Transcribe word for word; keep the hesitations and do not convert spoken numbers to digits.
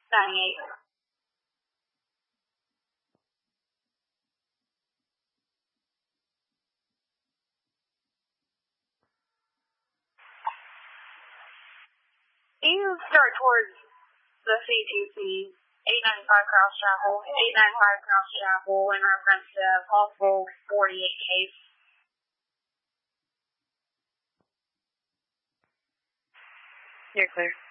ninety-eight. You start towards the C two C, eight ninety-five Cross Chapel, eight ninety-five Cross Chapel in reference to possible forty-eight case. You're clear.